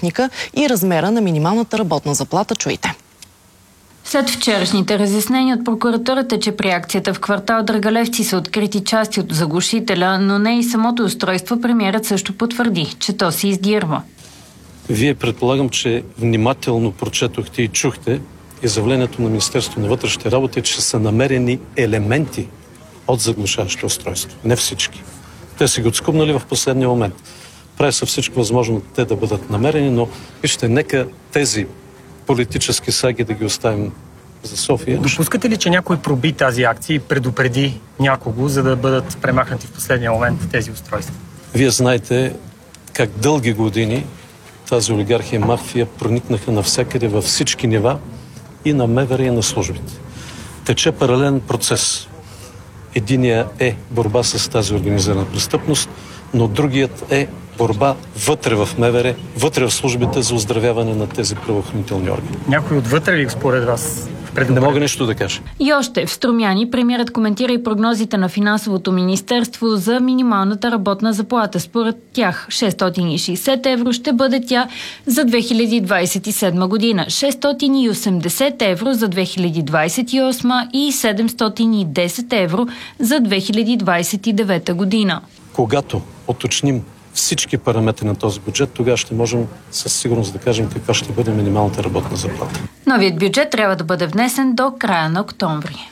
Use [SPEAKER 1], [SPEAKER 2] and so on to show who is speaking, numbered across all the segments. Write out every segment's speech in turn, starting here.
[SPEAKER 1] техника и размера на минималната работна заплата. Чуйте.
[SPEAKER 2] След вчерашните разяснения от прокуратурата, че при акцията в квартал Драгалевци са открити части от заглушителя, но не и самото устройство, премиерът също потвърди, че то се издирва.
[SPEAKER 3] Вие предполагам, че внимателно прочетохте и чухте изявлението на Министерството на вътрешните работи, че са намерени елементи от заглушаващо устройство. Не всички. Те са ги отскубнали в последния момент. Прави се всичко възможно те да бъдат намерени, но вижте, нека тези политически саги да ги оставим за София.
[SPEAKER 4] Допускате ли, че някой проби тази акция и предупреди някого, за да бъдат премахнати в последния момент тези устройства?
[SPEAKER 3] Вие знаете как дълги години тази олигархия и мафия проникнаха навсякъде във всички нива и на МВР и на службите. Тече паралелен процес. Единият е борба с тази организирана престъпност, но другият е борба вътре в МВР, вътре в службите за оздравяване на тези правоохранителни органи.
[SPEAKER 4] Някой отвътре ли според вас?
[SPEAKER 3] Не мога нищо да кажа.
[SPEAKER 2] И още в Струмяни премиерът коментира и прогнозите на Финансовото министерство за минималната работна заплата. Според тях 660 евро ще бъде тя за 2027 година, 680 евро за 2028 и 710 евро за 2029 година.
[SPEAKER 3] Когато уточним всички параметри на този бюджет, тогава ще можем със сигурност да кажем каква ще бъде минималната работна заплата.
[SPEAKER 2] Новият бюджет трябва да бъде внесен до края на октомври.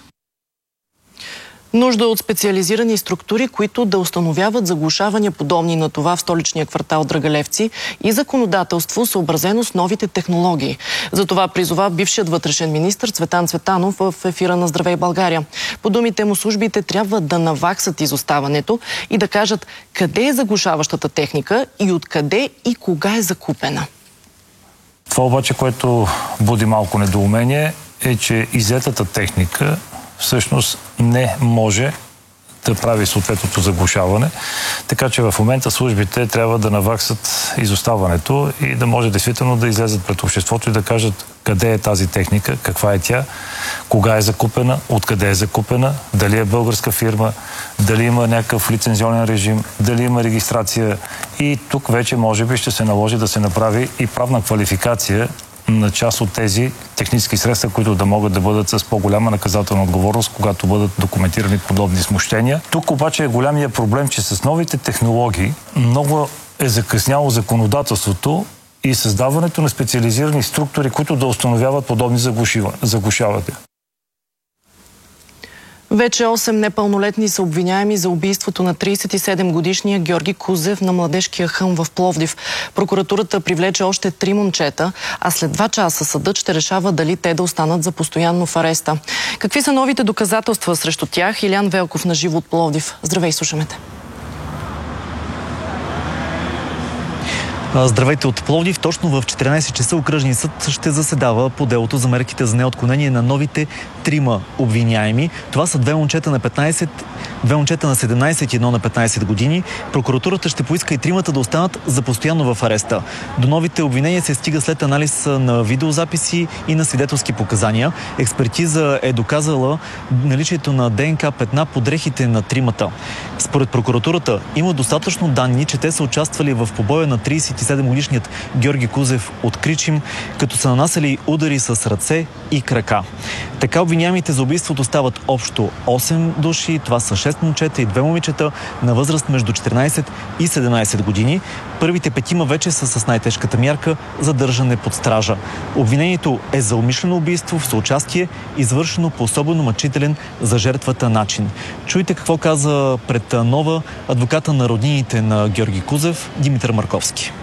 [SPEAKER 1] Нужда от специализирани структури, които да установяват заглушавания подобни на това в столичния квартал Драгалевци и законодателство, съобразено с новите технологии. За това призова бившият вътрешен министър Цветан Цветанов в ефира на Здравей България. По думите му, службите трябва да наваксат изоставането и да кажат къде е заглушаващата техника и откъде и кога е закупена.
[SPEAKER 5] Това обаче, което буди малко недоумение, е, че иззетата техника всъщност не може да прави съответното заглушаване. Така че в момента службите трябва да наваксат изоставането и да може действително да излезат пред обществото и да кажат къде е тази техника, каква е тя, кога е закупена, откъде е закупена, дали е българска фирма, дали има някакъв лицензионен режим, дали има регистрация. И тук вече може би ще се наложи да се направи и правна квалификация на част от тези технически средства, които да могат да бъдат с по-голяма наказателна отговорност, когато бъдат документирани подобни смущения. Тук обаче е голямия проблем, че с новите технологии много е закъсняло законодателството и създаването на специализирани структури, които да установяват подобни заглушавания.
[SPEAKER 1] Вече 8 непълнолетни са обвиняеми за убийството на 37-годишния Георги Кузев на Младежкия хълм в Пловдив. Прокуратурата привлече още 3 момчета, а след 2 часа съдът ще решава дали те да останат за постоянно в ареста. Какви са новите доказателства срещу тях? Илян Велков на живо от Пловдив. Здравей, слушаме те.
[SPEAKER 6] Здравейте от Пловдив. Точно в 14 часа окръжния съд ще заседава по делото за мерките за неотклонение на новите 3 обвиняеми. Това са 2 момчета на 15, 2 момчета на 17 и 1 на 15 години. Прокуратурата ще поиска и 3-мата да останат за постоянно в ареста. До новите обвинения се стига след анализ на видеозаписи и на свидетелски показания. Експертиза е доказала наличието на ДНК петна по дрехите на 3-мата. Според прокуратурата има достатъчно данни, че те са участвали в побоя на 37-годишният Георги Кузев от Кричим, като са нанасяли удари с ръце и крака. Така обвиняемите за убийството стават общо 8 души. Това са 6 момчета и 2 момичета на възраст между 14 и 17 години. Първите 5 вече са с най-тежката мярка задържане под стража. Обвинението е за умишлено убийство в съучастие, извършено по особено мъчителен за жертвата начин. Чуйте какво каза пред Нова адвоката на роднините на Георги Кузев Димитър Марковски.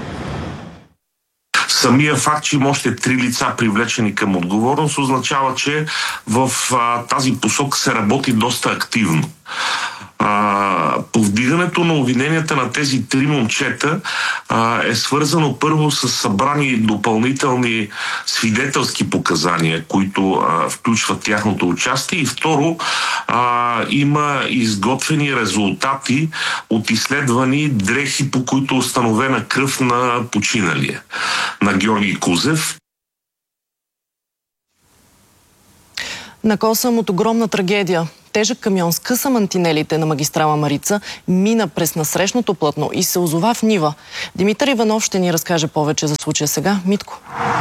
[SPEAKER 7] Самия факт, че има още 3 лица привлечени към отговорност, означава, че в тази посока се работи доста активно. Повдигането на обвиненията на тези 3 момчета е свързано първо с събрани допълнителни свидетелски показания, които включват тяхното участие, и второ има изготвени резултати от изследвани дрехи, по които е установена кръв на починалия, на Георги Кузев.
[SPEAKER 1] На косъм от огромна трагедия. тежък камион скъса мантинелите на магистрала Марица, мина през насрещното платно и се озова в нива. Димитър Иванов ще ни разкаже повече за случая сега. Митко.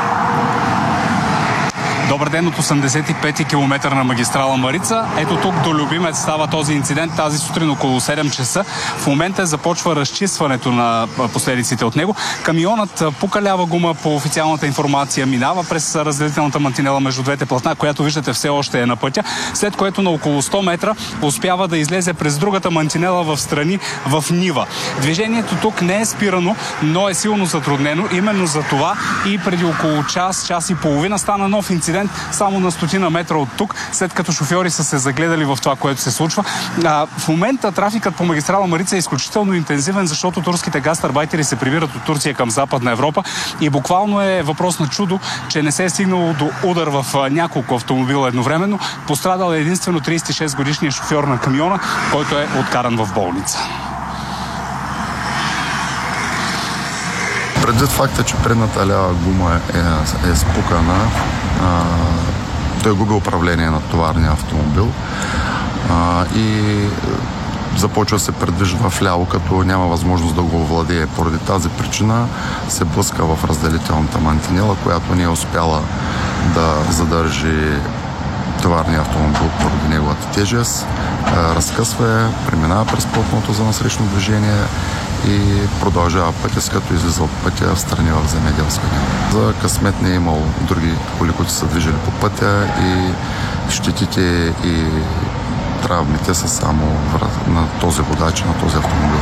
[SPEAKER 8] Добър ден от 85-ти километър на магистрала Марица. Ето тук до Любимец става този инцидент тази сутрин около 7 часа. В момента започва разчистването на последиците от него. Камионът покалява гума по официалната информация, минава през разделителната мантинела между двете платна, която виждате все още е на пътя, след което на около 100 метра успява да излезе през другата мантинела в страни в нива. Движението тук не е спирано, но е силно затруднено. Именно за това и преди около час и половина стана нов инцидент само на 100 метра от тук, след като шофьори са се загледали в това, което се случва. В момента трафикът по магистрала Марица е изключително интензивен, защото турските гастарбайтери се прибират от Турция към Западна Европа и буквално е въпрос на чудо, че не се е стигнало до удар в няколко автомобила едновременно. Пострадал е единствено 36-годишният шофьор на камиона, който е откаран в болница.
[SPEAKER 9] Предвид факта, че предната лява гума е спукана, той губи управление на товарния автомобил и започва да се придвижва вляво, като няма възможност да го овладее. Поради тази причина се блъска в разделителната мантинела, която не е успяла да задържи товарния автомобил поради неговата тежест. Разкъсва преминава през платното за насрещно движение и продължава пътя, с като излиза от пътя в страни в земеделска нива. За късмет не е имало други коли, които са движили по пътя и щетите и травмите са само на този водач, на този автомобил.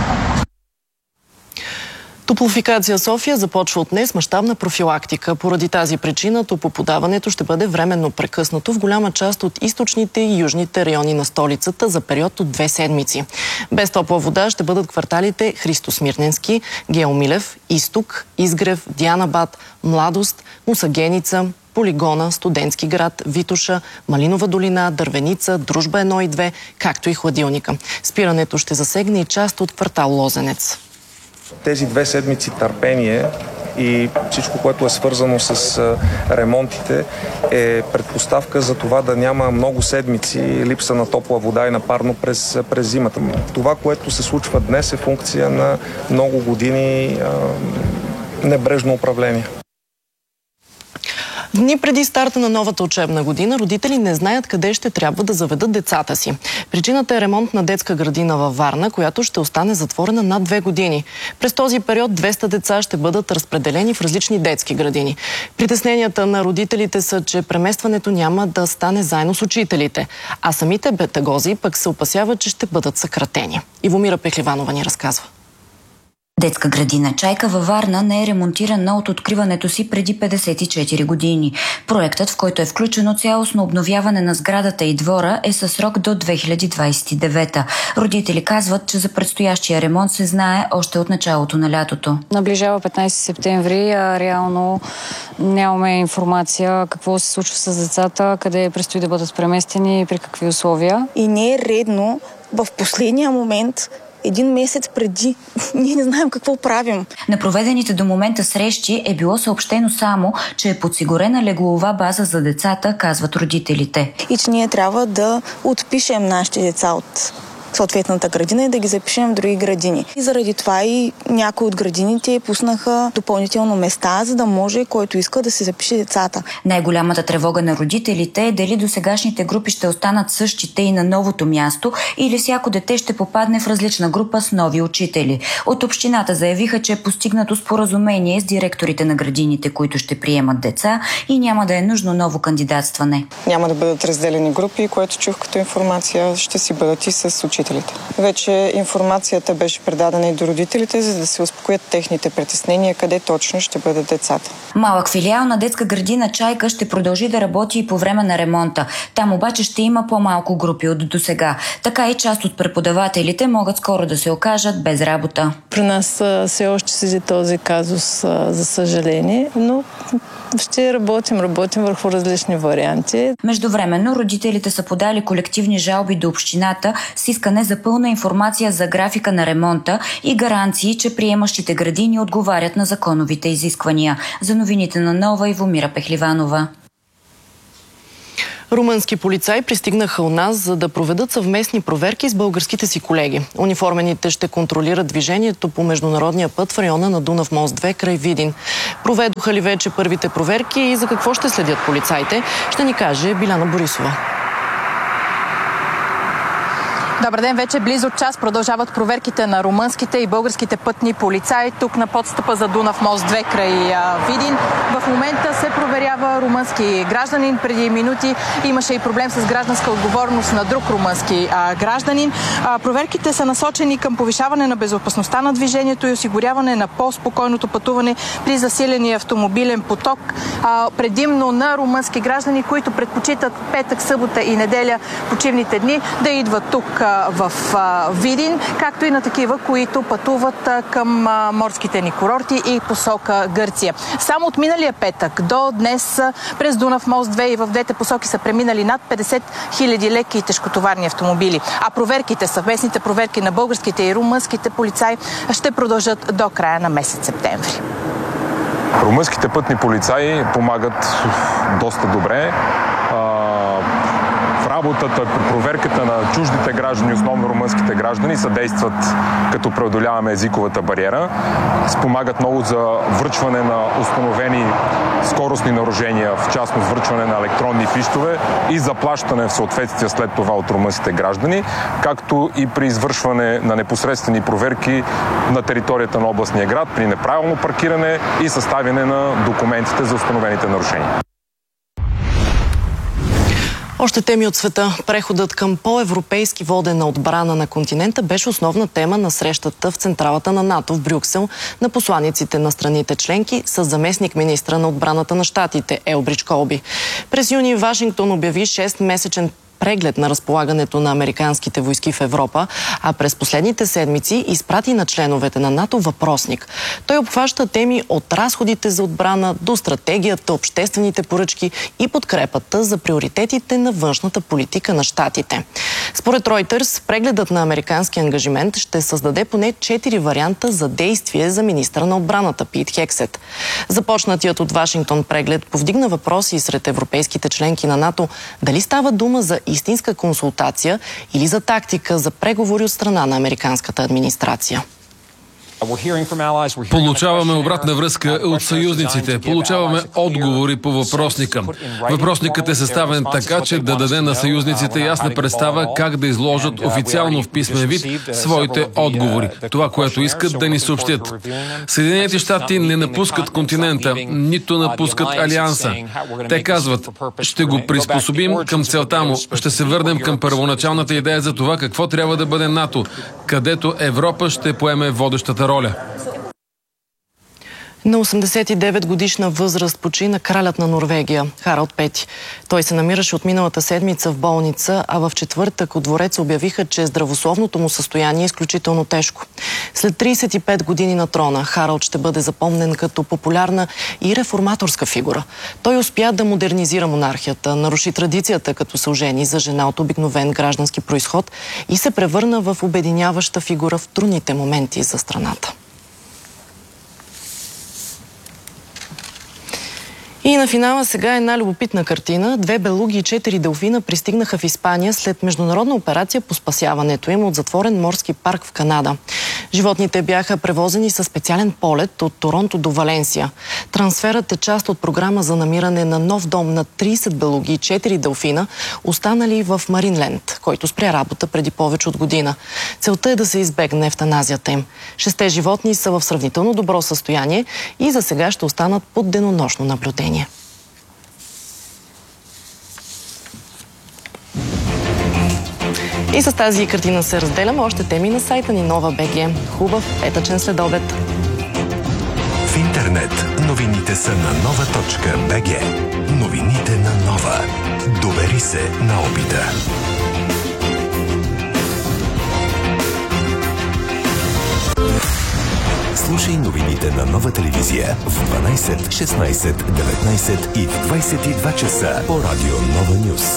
[SPEAKER 1] Топлофикация София започва от днес мащабна профилактика. Поради тази причина топлоподаването ще бъде временно прекъснато в голяма част от източните и южните райони на столицата за период от 2 седмици. Без топла вода ще бъдат кварталите Христо Смирненски, Гео Милев, Изток, Изгрев, Дианабад, Младост, Мусагеница, Полигона, Студентски град, Витоша, Малинова долина, Дървеница, Дружба 1 и 2, както и Хладилника. Спирането ще засегне и част от квартал Лозенец.
[SPEAKER 10] Тези 2 седмици търпение и всичко, което е свързано с ремонтите, е предпоставка за това да няма много седмици липса на топла вода и на парно през зимата. Това, което се случва днес, е функция на много години небрежно управление.
[SPEAKER 1] Дни преди старта на новата учебна година, родители не знаят къде ще трябва да заведат децата си. Причината е ремонт на детска градина във Варна, която ще остане затворена над 2 години. През този период 200 деца ще бъдат разпределени в различни детски градини. Притесненията на родителите са, че преместването няма да стане заедно с учителите, а самите педагози пък се опасяват, че ще бъдат съкратени. Ивомира Пехливанова ни разказва.
[SPEAKER 11] Детска градина Чайка във Варна не е ремонтирана от откриването си преди 54 години. Проектът, в който е включено цялостно обновяване на сградата и двора, е със срок до 2029. Родители казват, че за предстоящия ремонт се знае още от началото на лятото.
[SPEAKER 12] Наближава 15 септември, а реално нямаме информация какво се случва с децата, къде предстои да бъдат преместени и при какви условия.
[SPEAKER 13] И не е редно в последния момент, 1 месец преди, ние не знаем какво правим.
[SPEAKER 11] На проведените до момента срещи е било съобщено само, че е подсигурена леглова база за децата, казват родителите.
[SPEAKER 13] И че ние трябва да отпишем нашите деца от съответната градина и да ги запишем в други градини. И заради това и някои от градините пуснаха допълнително места, за да може който иска да се запише децата.
[SPEAKER 11] Най-голямата тревога на родителите е дали досегашните групи ще останат същите и на новото място, или всяко дете ще попадне в различна група с нови учители. От общината заявиха, че е постигнато споразумение с директорите на градините, които ще приемат деца, и няма да е нужно ново кандидатстване.
[SPEAKER 14] Няма да бъдат разделени групи, което чух като информация, ще си бъдат и с учителите. Вече информацията беше предадена и до родителите, за да се успокоят техните притеснения, къде точно ще бъдат децата.
[SPEAKER 11] Малък филиал на детска градина Чайка ще продължи да работи и по време на ремонта. Там обаче ще има по-малко групи от досега. Така и част от преподавателите могат скоро да се окажат без работа.
[SPEAKER 15] При нас все още седи този казус, за съжаление, но ще работим върху различни варианти.
[SPEAKER 11] Междувременно родителите са подали колективни жалби до общината с искане за пълна информация за графика на ремонта и гаранции, че приемащите градини отговарят на законовите изисквания. За новините на Нова, Ивомира Пехливанова.
[SPEAKER 1] Румънски полицаи пристигнаха у нас, за да проведат съвместни проверки с българските си колеги. Униформените ще контролират движението по международния път в района на Дунав мост 2 край Видин. Проведоха ли вече първите проверки и за какво ще следят полицаите, ще ни каже Биляна Борисова.
[SPEAKER 16] Добър ден, вече близо час продължават проверките на румънските и българските пътни полицаи тук на подстъпа за Дунав мост 2 край Видин. В момента се проверява румънски гражданин. Преди минути имаше и проблем с гражданска отговорност на друг румънски гражданин. Проверките са насочени към повишаване на безопасността на движението и осигуряване на по-спокойното пътуване при засиления автомобилен поток, предимно на румънски граждани, които предпочитат петък, събота и неделя, почивните дни, да идват тук в Видин, както и на такива, които пътуват към морските ни курорти и посока Гърция. Само от миналия петък до днес през Дунав мост 2 и в двете посоки са преминали над 50 000 леки и тежкотоварни автомобили. А проверките, съвместните проверки на българските и румънските полицаи ще продължат до края на месец септември.
[SPEAKER 17] Румънските пътни полицаи помагат доста добре. Работата при проверката на чуждите граждани, основно румънските граждани, съдействат като преодоляваме езиковата бариера. Спомагат много за връчване на установени скоростни нарушения, в частност връчване на електронни фищове и заплащане в съответствие след това от румънските граждани, както и при извършване на непосредствени проверки на територията на областния град при неправилно паркиране и съставяне на документите за установените нарушения.
[SPEAKER 1] Още теми от света. Преходът към по-европейски водена отбрана на континента беше основна тема на срещата в централата на НАТО в Брюксел на посланиците на страните членки с заместник-министра на отбраната на щатите Елбридж Колби. През юни Вашингтон обяви 6-месечен преглед на разполагането на американските войски в Европа, а през последните седмици изпрати на членовете на НАТО въпросник. Той обхваща теми от разходите за отбрана до стратегията, обществените поръчки и подкрепата за приоритетите на външната политика на щатите. Според Reuters, прегледът на американски ангажимент ще създаде поне 4 варианта за действие за министъра на отбраната Пит Хексет. Започнатият от Вашингтон преглед повдигна въпроси сред европейските членки на НАТО дали става дума за истинска консултация или за тактика за преговори от страна на американската администрация.
[SPEAKER 18] Получаваме обратна връзка от съюзниците. Получаваме отговори по въпросника. Въпросникът е съставен така, че да даде на съюзниците ясна представа как да изложат официално в писмен вид своите отговори. Това, което искат да ни съобщят. Съединените щати не напускат континента, нито напускат Алианса. Те казват, ще го приспособим към целта му, ще се върнем към първоначалната идея за това какво трябва да бъде НАТО, където Европа ще поеме водещата роля.
[SPEAKER 1] На 89 годишна възраст почина кралят на Норвегия, Харалд V. Той се намираше от миналата седмица в болница, а в четвъртък от двореца обявиха, че здравословното му състояние е изключително тежко. След 35 години на трона, Харалд ще бъде запомнен като популярна и реформаторска фигура. Той успя да модернизира монархията, наруши традицията, като се ожени за жена от обикновен граждански произход и се превърна в обединяваща фигура в трудните моменти за страната. И на финала сега една любопитна картина. 2 белуги и 4 делфина пристигнаха в Испания след международна операция по спасяването им от затворен морски парк в Канада. Животните бяха превозени със специален полет от Торонто до Валенсия. Трансферът е част от програма за намиране на нов дом на 30 белуги и 4 делфина, останали в Маринленд, който спря работа преди повече от година. Целта е да се избегне евтаназията им. 6 животни са в сравнително добро състояние и за сега ще останат под денонощно наблюдение. И с тази картина се разделяме. Още теми на сайта ни Нова.bg. Хубав петъчен следобед.
[SPEAKER 19] В интернет новините са на Нова.bg. Новините на Нова. Довери се на опита. Слушай новините на Нова телевизия в 12, 16, 19 и в 22 часа по радио Нова Нюс.